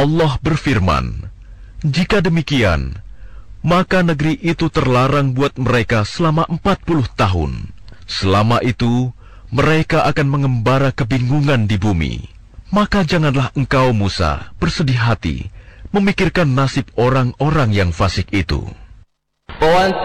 Allah berfirman, "Jika demikian, maka negeri itu terlarang buat mereka selama 40 tahun. Selama itu, mereka akan mengembara kebingungan di bumi. Maka janganlah engkau, Musa, bersedih hati memikirkan nasib orang-orang yang fasik itu."